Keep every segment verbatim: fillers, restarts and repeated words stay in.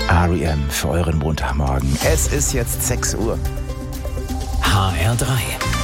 R E M für euren Montagmorgen. Es ist jetzt sechs Uhr. H R drei.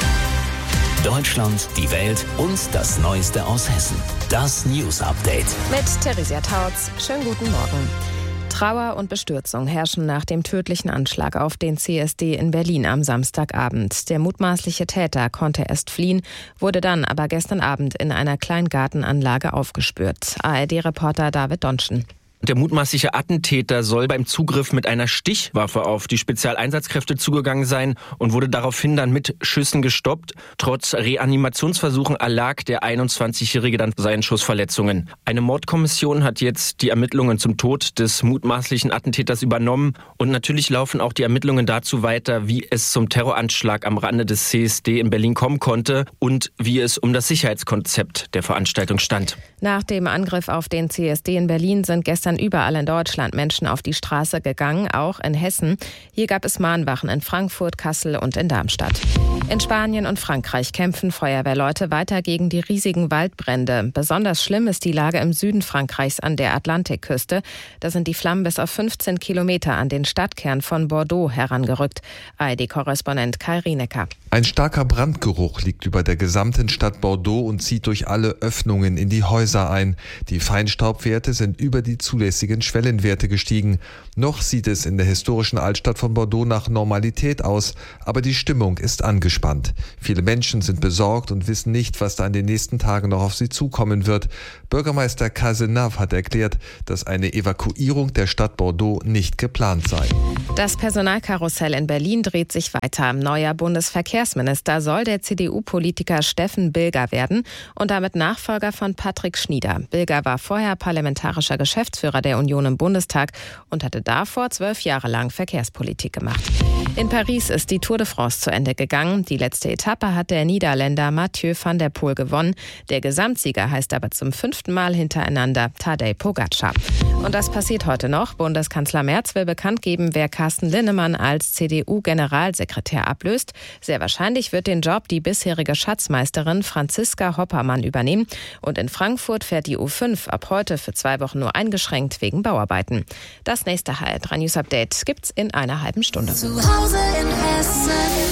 Deutschland, die Welt und das Neueste aus Hessen. Das News Update. Mit Theresia Tautz. Schönen guten Morgen. Trauer und Bestürzung herrschen nach dem tödlichen Anschlag auf den C S D in Berlin am Samstagabend. Der mutmaßliche Täter konnte erst fliehen, wurde dann aber gestern Abend in einer Kleingartenanlage aufgespürt. A R D-Reporter David Donschen. Der mutmaßliche Attentäter soll beim Zugriff mit einer Stichwaffe auf die Spezialeinsatzkräfte zugegangen sein und wurde daraufhin dann mit Schüssen gestoppt. Trotz Reanimationsversuchen erlag der einundzwanzigjährige dann seinen Schussverletzungen. Eine Mordkommission hat jetzt die Ermittlungen zum Tod des mutmaßlichen Attentäters übernommen. Und natürlich laufen auch die Ermittlungen dazu weiter, wie es zum Terroranschlag am Rande des C S D in Berlin kommen konnte und wie es um das Sicherheitskonzept der Veranstaltung stand. Nach dem Angriff auf den C S D in Berlin sind gestern überall in Deutschland Menschen auf die Straße gegangen, auch in Hessen. Hier gab es Mahnwachen in Frankfurt, Kassel und in Darmstadt. In Spanien und Frankreich kämpfen Feuerwehrleute weiter gegen die riesigen Waldbrände. Besonders schlimm ist die Lage im Süden Frankreichs an der Atlantikküste. Da sind die Flammen bis auf fünfzehn Kilometer an den Stadtkern von Bordeaux herangerückt. A R D-Korrespondent Kai Rienecker. Ein starker Brandgeruch liegt über der gesamten Stadt Bordeaux und zieht durch alle Öffnungen in die Häuser ein. Die Feinstaubwerte sind über die zulässigen Schwellenwerte gestiegen. Noch sieht es in der historischen Altstadt von Bordeaux nach Normalität aus, aber die Stimmung ist angespannt. Viele Menschen sind besorgt und wissen nicht, was da in den nächsten Tagen noch auf sie zukommen wird. Bürgermeister Cazenave hat erklärt, dass eine Evakuierung der Stadt Bordeaux nicht geplant sei. Das Personalkarussell in Berlin dreht sich weiter. Neuer Bundesverkehrsminister soll der C D U-Politiker Steffen Bilger werden und damit Nachfolger von Patrick Schnieder. Bilger war vorher parlamentarischer Geschäftsführer der Union im Bundestag und hatte davor zwölf Jahre lang Verkehrspolitik gemacht. In Paris ist die Tour de France zu Ende gegangen. Die letzte Etappe hat der Niederländer Mathieu van der Poel gewonnen. Der Gesamtsieger heißt aber zum fünften Mal hintereinander Tadej Pogacar. Und das passiert heute noch. Bundeskanzler Merz will bekannt geben, wer Carsten Linnemann als C D U-Generalsekretär ablöst. Sehr wahrscheinlich wird den Job die bisherige Schatzmeisterin Franziska Hoppermann übernehmen. Und in Frankfurt fährt die U fünf ab heute für zwei Wochen nur eingeschränkt wegen Bauarbeiten. Das nächste H R drei News Update gibt's in einer halben Stunde. Zu Hause in Hessen.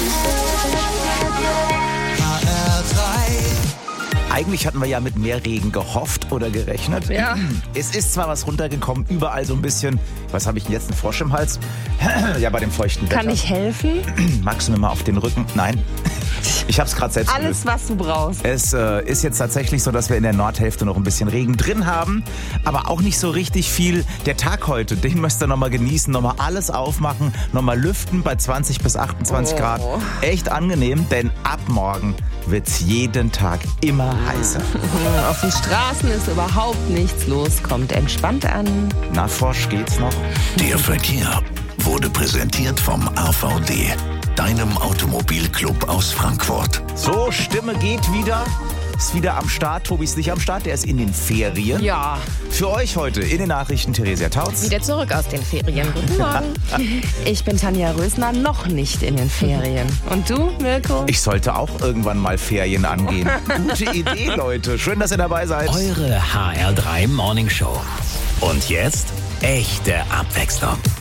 H R drei. Eigentlich hatten wir ja mit mehr Regen gehofft oder gerechnet. Ja. Es ist zwar was runtergekommen, überall so ein bisschen. Was habe ich denn jetzt, einen Frosch im Hals? Ja, bei dem feuchten Wetter. Kann ich helfen? Magst du mir mal auf den Rücken? Nein. Ich habe es gerade selbst Alles, gelöst. was du brauchst. Es äh, ist jetzt tatsächlich so, dass wir in der Nordhälfte noch ein bisschen Regen drin haben, aber auch nicht so richtig viel. Der Tag heute, den müsst ihr nochmal genießen, nochmal alles aufmachen, nochmal lüften bei zwanzig bis achtundzwanzig Oh. Grad. Echt angenehm, denn ab morgen wird's jeden Tag immer heißer. Auf den Straßen ist überhaupt nichts los. Kommt entspannt an. Na, Frosch, geht's noch? Der Verkehr wurde präsentiert vom A V D, deinem Automobilclub aus Frankfurt. So, Stimme geht wieder. Ist wieder am Start. Tobi ist nicht am Start, der ist in den Ferien. Ja. Für euch heute in den Nachrichten Theresia Tautz. Wieder zurück aus den Ferien. Guten Morgen. Ich bin Tanja Rösner, noch nicht in den Ferien. Und du, Mirko? Ich sollte auch irgendwann mal Ferien angehen. Gute Idee, Leute. Schön, dass ihr dabei seid. Eure H R drei Morning Show. Und jetzt echte Abwechslung.